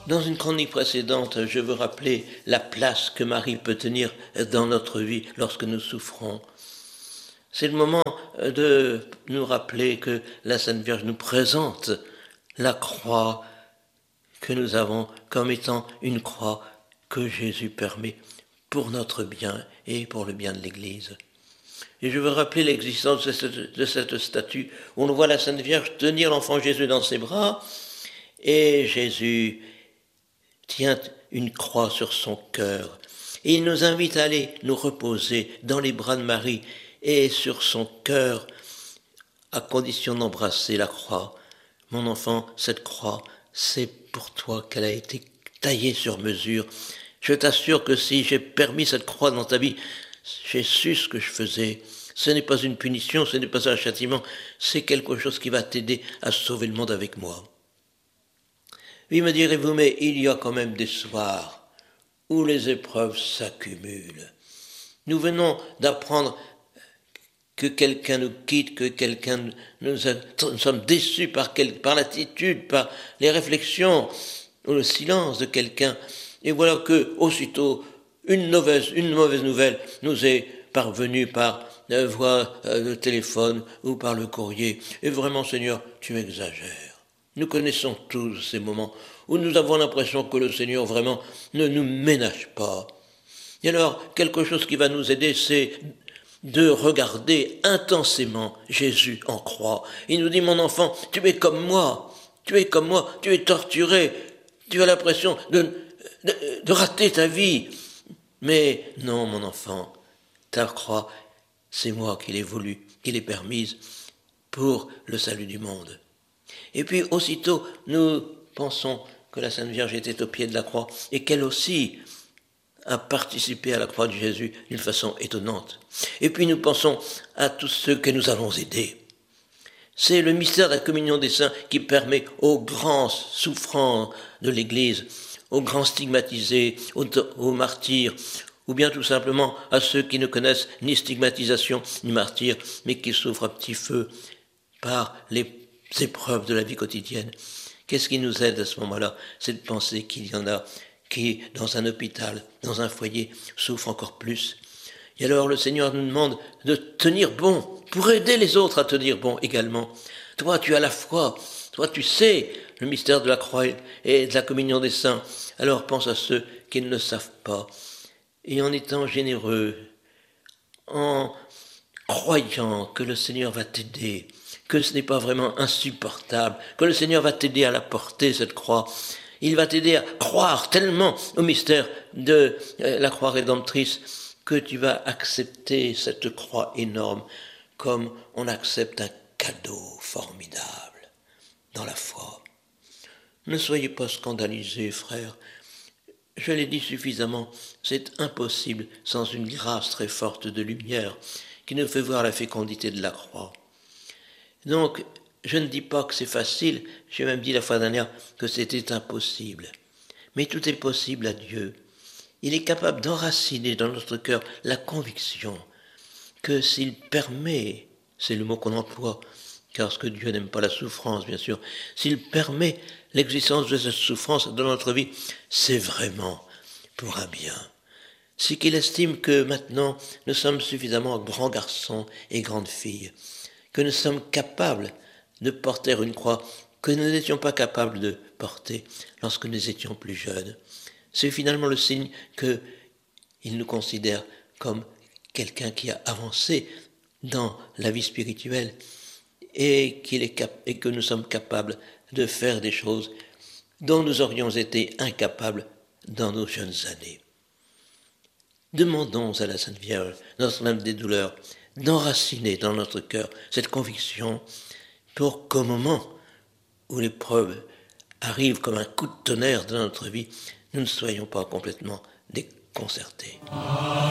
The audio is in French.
Dans une chronique précédente, je veux rappeler la place que Marie peut tenir dans notre vie lorsque nous souffrons. C'est le moment de nous rappeler que la Sainte Vierge nous présente la croix que nous avons comme étant une croix que Jésus permet pour notre bien et pour le bien de l'Église. Et je veux rappeler l'existence de cette statue où on voit la Sainte Vierge tenir l'enfant Jésus dans ses bras et Jésus tient une croix sur son cœur. Et il nous invite à aller nous reposer dans les bras de Marie et sur son cœur, à condition d'embrasser la croix. Mon enfant, cette croix, c'est pour toi qu'elle a été taillée sur mesure. Je t'assure que si j'ai permis cette croix dans ta vie, j'ai su ce que je faisais. Ce n'est pas une punition, ce n'est pas un châtiment, c'est quelque chose qui va t'aider à sauver le monde avec moi. Oui, me direz-vous, mais il y a quand même des soirs où les épreuves s'accumulent. Nous venons d'apprendre que quelqu'un nous quitte, que nous sommes déçus par l'attitude, par les réflexions ou le silence de quelqu'un. Et voilà que aussitôt une mauvaise nouvelle nous est parvenue par voie de téléphone ou par le courrier. Et vraiment, Seigneur, tu exagères. Nous connaissons tous ces moments où nous avons l'impression que le Seigneur vraiment ne nous ménage pas. Et alors, quelque chose qui va nous aider, c'est de regarder intensément Jésus en croix. Il nous dit, mon enfant, tu es comme moi, tu es torturé, tu as l'impression de rater ta vie. Mais non, mon enfant, ta croix, c'est moi qui l'ai voulu, qui l'ai permise pour le salut du monde. Et puis aussitôt, nous pensons que la Sainte Vierge était au pied de la croix et qu'elle aussi a participé à la croix de Jésus d'une façon étonnante. Et puis nous pensons à tous ceux que nous allons aider. C'est le mystère de la communion des saints qui permet aux grands souffrants de l'Église, aux grands stigmatisés, aux martyrs, ou bien tout simplement à ceux qui ne connaissent ni stigmatisation ni martyrs, mais qui souffrent à petit feu par les épreuves de la vie quotidienne. Qu'est-ce qui nous aide à ce moment-là? C'est de penser qu'il y en a qui, dans un hôpital, dans un foyer, souffrent encore plus. Et alors le Seigneur nous demande de tenir bon, pour aider les autres à tenir bon également. Toi, tu as la foi, toi, tu sais le mystère de la croix et de la communion des saints. Alors pense à ceux qui ne le savent pas. Et en étant généreux, en croyant que le Seigneur va t'aider, que ce n'est pas vraiment insupportable, que le Seigneur va t'aider à la porter, cette croix. Il va t'aider à croire tellement au mystère de la croix rédemptrice que tu vas accepter cette croix énorme comme on accepte un cadeau formidable dans la foi. Ne soyez pas scandalisés, frères. Je l'ai dit suffisamment, c'est impossible sans une grâce très forte de lumière qui nous fait voir la fécondité de la croix. Donc, je ne dis pas que c'est facile, j'ai même dit la fois dernière que c'était impossible. Mais tout est possible à Dieu. Il est capable d'enraciner dans notre cœur la conviction que s'il permet, c'est le mot qu'on emploie, car ce que Dieu n'aime pas la souffrance, bien sûr, s'il permet l'existence de cette souffrance dans notre vie, c'est vraiment pour un bien. C'est qu'il estime que maintenant nous sommes suffisamment grands garçons et grandes filles, que nous sommes capables de porter une croix que nous n'étions pas capables de porter lorsque nous étions plus jeunes. C'est finalement le signe qu'il nous considère comme quelqu'un qui a avancé dans la vie spirituelle et que nous sommes capables de faire des choses dont nous aurions été incapables dans nos jeunes années. Demandons à la Sainte Vierge, Notre-Dame des douleurs, d'enraciner dans notre cœur cette conviction pour qu'au moment où l'épreuve arrive comme un coup de tonnerre dans notre vie, nous ne soyons pas complètement déconcertés.